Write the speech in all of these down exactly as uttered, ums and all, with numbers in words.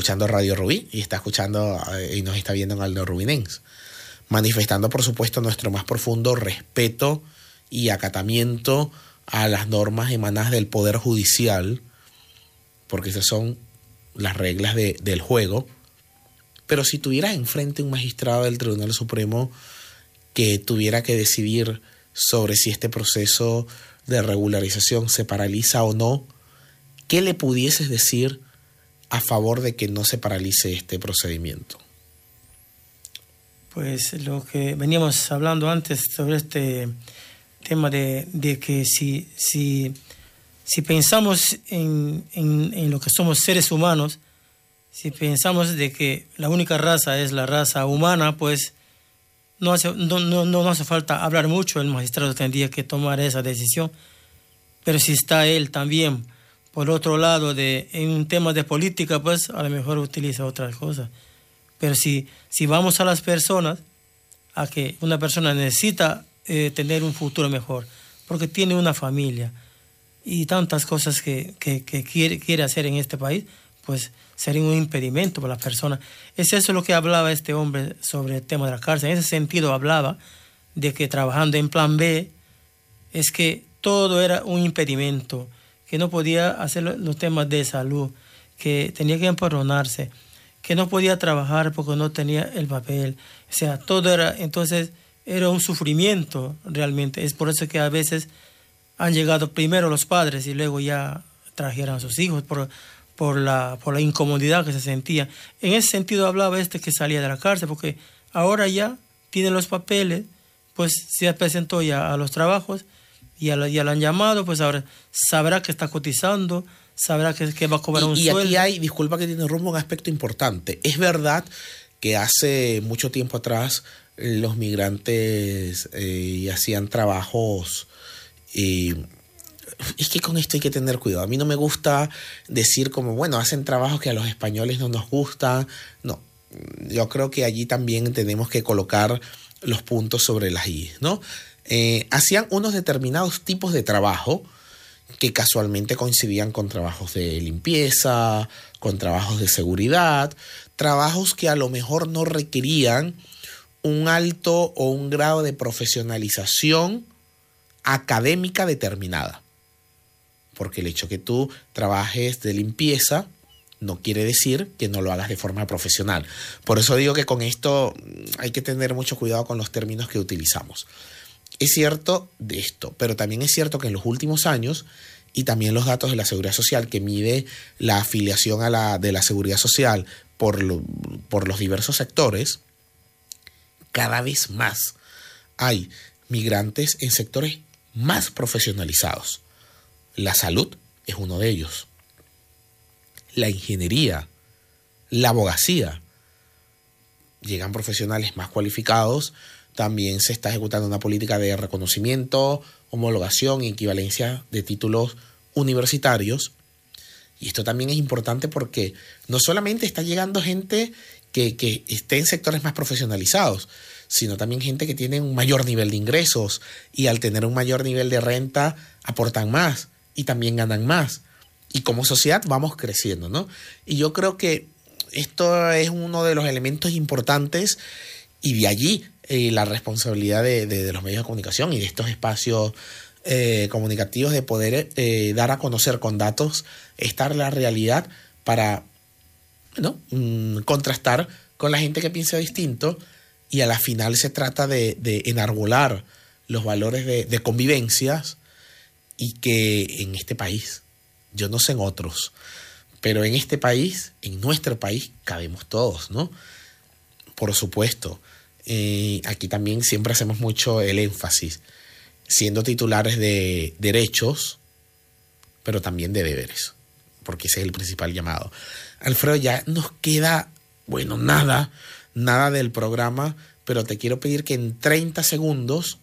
escuchando Radio Rubí y está escuchando eh, y nos está viendo en Aldo Rubinense, manifestando por supuesto nuestro más profundo respeto y acatamiento a las normas emanadas del Poder Judicial, porque esas son las reglas de, del juego. Pero si tuvieras enfrente un magistrado del Tribunal Supremo que tuviera que decidir sobre si este proceso de regularización se paraliza o no, ¿qué le pudieses decir a favor de que no se paralice este procedimiento? Pues lo que veníamos hablando antes sobre este tema de, de que si, si, si pensamos en, en, en lo que somos seres humanos, si pensamos de que la única raza es la raza humana, pues no hace, no, no, no hace falta hablar mucho, el magistrado tendría que tomar esa decisión. Pero si está él también, por otro lado, de, en un tema de política, pues a lo mejor utiliza otras cosas. Pero si, si vamos a las personas, a que una persona necesita eh, tener un futuro mejor, porque tiene una familia y tantas cosas que, que, que quiere, quiere hacer en este país, pues sería un impedimento para la persona. Es eso lo que hablaba este hombre sobre el tema de la cárcel. En ese sentido hablaba de que trabajando en plan B es que todo era un impedimento, que no podía hacer los temas de salud, que tenía que empadronarse, que no podía trabajar porque no tenía el papel. O sea, todo era, entonces, era un sufrimiento realmente. Es por eso que a veces han llegado primero los padres y luego ya trajeron a sus hijos por, por, la, por la incomodidad que se sentía. En ese sentido hablaba este que salía de la cárcel, porque ahora ya tiene los papeles, pues se presentó ya a los trabajos, ya lo, ya lo han llamado, pues ahora sabrá que está cotizando, sabrá que, que va a cobrar y, un y sueldo. Y aquí hay, disculpa que tiene rumbo, un aspecto importante. Es verdad que hace mucho tiempo atrás los migrantes eh, hacían trabajos... Eh, es que con esto hay que tener cuidado. A mí no me gusta decir como, bueno, hacen trabajos que a los españoles no nos gustan. No, yo creo que allí también tenemos que colocar los puntos sobre las i, ¿no? Eh, hacían unos determinados tipos de trabajo que casualmente coincidían con trabajos de limpieza, con trabajos de seguridad, trabajos que a lo mejor no requerían un alto o un grado de profesionalización académica determinada. Porque el hecho que tú trabajes de limpieza no quiere decir que no lo hagas de forma profesional. Por eso digo que con esto hay que tener mucho cuidado con los términos que utilizamos. Es cierto de esto, pero también es cierto que en los últimos años, y también los datos de la Seguridad Social, que mide la afiliación a la, de la Seguridad Social por, lo, por los diversos sectores, cada vez más hay migrantes en sectores más profesionalizados. La salud es uno de ellos. La ingeniería, la abogacía. Llegan profesionales más cualificados. También se está ejecutando una política de reconocimiento, homologación y equivalencia de títulos universitarios. Y esto también es importante porque no solamente está llegando gente que, que esté en sectores más profesionalizados, sino también gente que tiene un mayor nivel de ingresos y al tener un mayor nivel de renta aportan más y también ganan más. Y como sociedad vamos creciendo, ¿no? Y yo creo que esto es uno de los elementos importantes y de allí eh, la responsabilidad de, de, de los medios de comunicación y de estos espacios eh, comunicativos de poder eh, dar a conocer con datos esta la realidad para, bueno, mmm, contrastar con la gente que piensa distinto. Y a la final se trata de, de enarbolar los valores de, de convivencias y que en este país, yo no sé en otros, pero en este país, en nuestro país, cabemos todos, ¿no? Por supuesto, eh, aquí también siempre hacemos mucho el énfasis, siendo titulares de derechos, pero también de deberes, porque ese es el principal llamado. Alfredo, ya nos queda, bueno, nada... nada del programa, pero te quiero pedir que en treinta segundos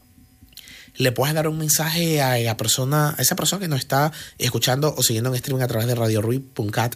le puedas dar un mensaje a, la persona, a esa persona que nos está escuchando o siguiendo en streaming a través de radio rui punto cat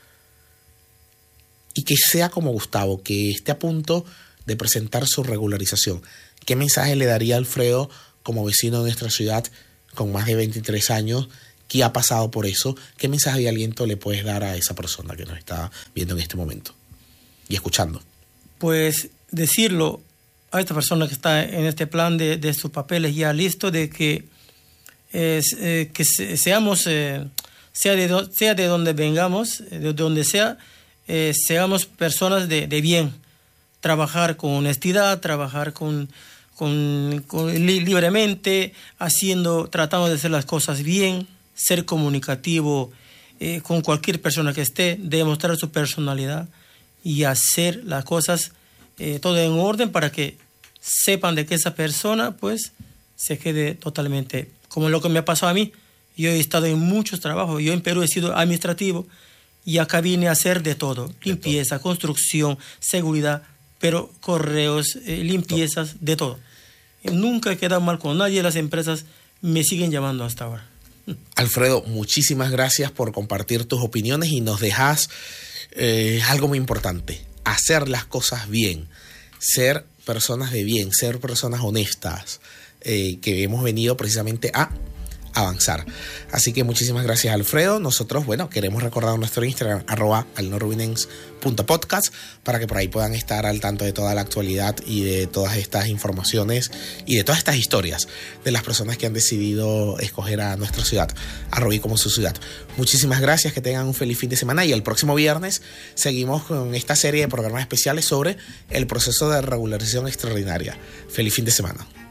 y que sea como Gustavo, que esté a punto de presentar su regularización. ¿Qué mensaje le daría a Alfredo como vecino de nuestra ciudad con más de veintitrés años que ha pasado por eso, ¿qué mensaje de aliento le puedes dar a esa persona que nos está viendo en este momento y escuchando? Pues decirlo a esta persona que está en este plan de, de sus papeles ya listo, de que, eh, eh, que se, seamos, eh, sea, de do, sea de donde vengamos, de donde sea, eh, seamos personas de, de bien, trabajar con honestidad, trabajar con, con, con li, libremente, haciendo, tratando de hacer las cosas bien, ser comunicativo eh, con cualquier persona que esté, demostrar su personalidad y hacer las cosas eh, todo en orden para que sepan de que esa persona pues se quede totalmente, como lo que me ha pasado a mí. Yo he estado en muchos trabajos, yo en Perú he sido administrativo y acá vine a hacer de todo, limpieza, de todo. Construcción, seguridad, pero correos, eh, limpiezas, de todo. Nunca he quedado mal con nadie, las empresas me siguen llamando hasta ahora. Alfredo, muchísimas gracias por compartir tus opiniones y nos dejas eh, algo muy importante, hacer las cosas bien, ser personas de bien, ser personas honestas, eh, que hemos venido precisamente a avanzar. Así que muchísimas gracias, Alfredo. Nosotros, bueno, queremos recordar nuestro Instagram, arroba alnorubinens punto podcast, para que por ahí puedan estar al tanto de toda la actualidad y de todas estas informaciones y de todas estas historias de las personas que han decidido escoger a nuestra ciudad, a Rubí como su ciudad. Muchísimas gracias, que tengan un feliz fin de semana y el próximo viernes seguimos con esta serie de programas especiales sobre el proceso de regularización extraordinaria. Feliz fin de semana.